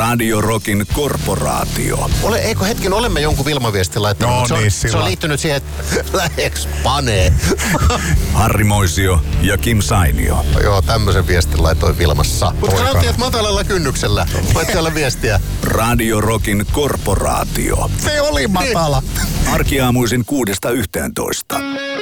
Radio Rockin korporaatio. Eikö hetken, olemme jonkun Vilma-viestin laittanut, No, se on liittynyt siihen, että läheks panee. Harri Moisio ja Kim Sainio. Joo, tämmöisen viestin laitoin Vilmassa. Mutta sanottiin, että matalalla kynnyksellä. Voit siellä viestiä. Radio Rockin korporaatio. Se oli matala. Arkiaamuisin 6–11.